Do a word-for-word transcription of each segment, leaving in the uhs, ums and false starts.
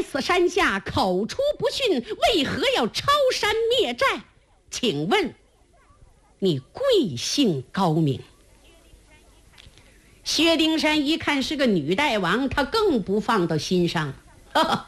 此山下，口出不逊，为何要抄山灭寨？请问你贵姓高名？薛丁山一看是个女大王，他更不放到心上。呵呵，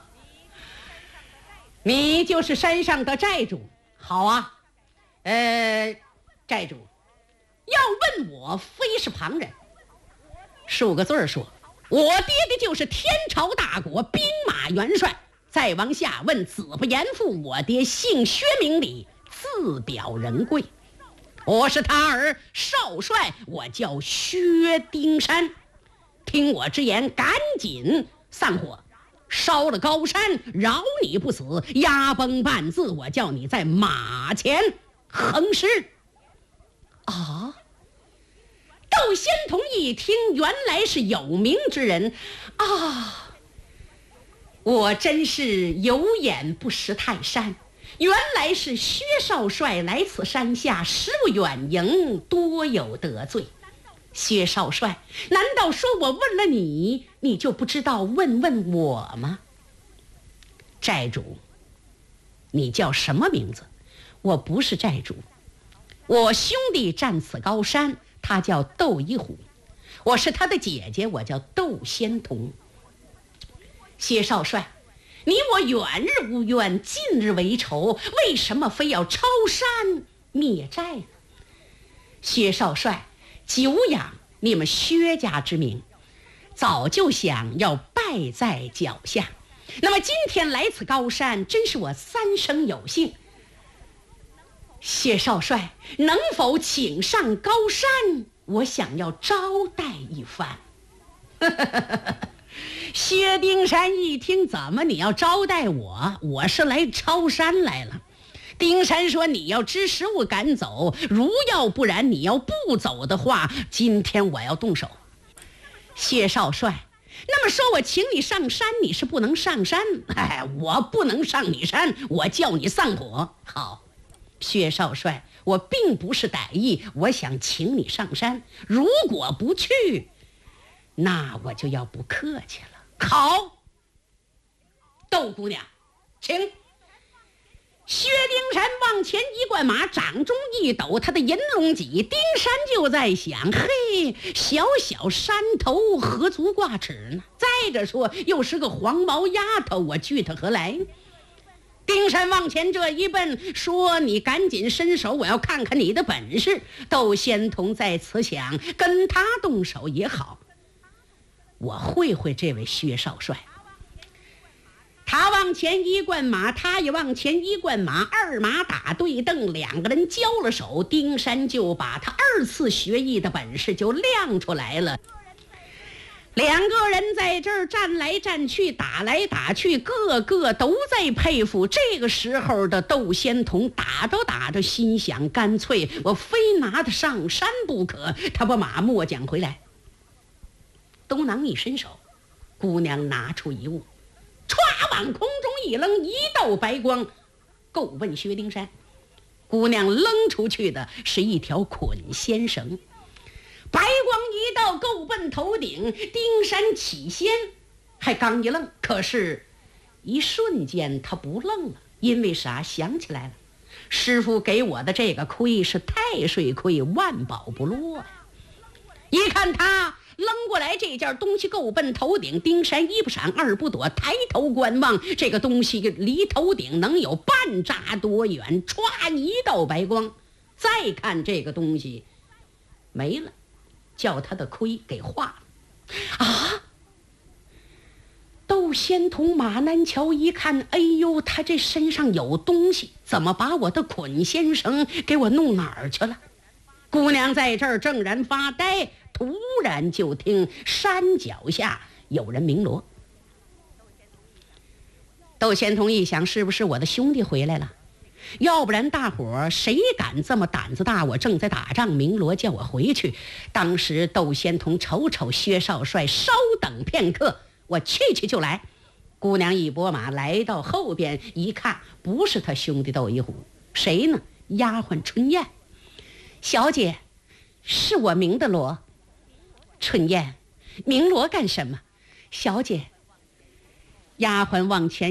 你就是山上的寨主。好啊，呃，寨主要问我，非是旁人，数个字儿说，我爹爹就是天朝大国兵马元帅。再往下问，子不言父，我爹姓薛名礼，自表人贵，我是他儿少帅，我叫薛丁山。听我之言，赶紧散伙，烧了高山，饶你不死，压崩半字，我叫你在马前横尸。啊！窦仙童一听，原来是有名之人啊！我真是有眼不识泰山，原来是薛少帅来此山下，实不远迎，多有得罪。薛少帅，难道说我问了你，你就不知道问问我吗？寨主，你叫什么名字？我不是寨主，我兄弟战此高山，他叫窦一虎，我是他的姐姐，我叫窦仙童。薛少帅，你我远日无冤，近日为仇，为什么非要抄山灭寨呢？薛少帅，久仰你们薛家之名，早就想要拜在脚下，那么今天来此高山，真是我三生有幸。薛少帅，能否请上高山？我想要招待一番。薛丁山一听，怎么你要招待我？我是来抄山来了。丁山说，你要知时务赶走，如要不然，你要不走的话，今天我要动手。薛少帅，那么说我请你上山，你是不能上山。哎，我不能上你山，我叫你散伙。好，薛少帅，我并不是歹意，我想请你上山，如果不去，那我就要不客气了。好，窦姑娘，请。薛丁山往前一贯马，掌中一抖他的银龙戟。丁山就在想，嘿，小小山头何足挂齿呢？再者说，又是个黄毛丫头，我惧他何来？丁山往前这一奔，说，你赶紧伸手，我要看看你的本事。窦仙童在此想，跟他动手也好，我会会这位薛少帅。他往前一贯马，他也往前一贯马，二马打对蹬，两个人交了手，丁山就把他二次学艺的本事就亮出来了。两个人在这儿站来站去，打来打去，个个都在佩服。这个时候的窦仙童打着打着，心想，干脆我非拿他上山不可。他把马末将回来，东囊一伸手，姑娘拿出一物，歘往空中一扔，一道白光够奔薛丁山。姑娘扔出去的是一条捆仙绳，白光一道够奔头顶。丁山起先还刚一愣，可是一瞬间他不愣了，因为啥？想起来了，师傅给我的这个盔是太岁盔，万宝不落呀。一看他扔过来这件东西够奔头顶，丁山一不闪二不躲，抬头观望，这个东西离头顶能有半扎多远，歘一道白光。再看这个东西没了，叫他的盔给化了。啊！窦仙童马南桥一看，哎呦，他这身上有东西，怎么把我的捆仙绳给我弄哪儿去了？姑娘在这儿正然发呆，突然就听山脚下有人鸣锣。窦仙童一想，是不是我的兄弟回来了？要不然大伙儿谁敢这么胆子大？我正在打仗，鸣锣叫我回去。当时窦仙童瞅瞅薛少帅，稍等片刻，我去去就来。姑娘一拨马来到后边一看，不是他兄弟窦一虎，谁呢？丫鬟春燕。小姐，是我鸣的锣。春燕，鸣锣干什么？小姐，丫鬟往前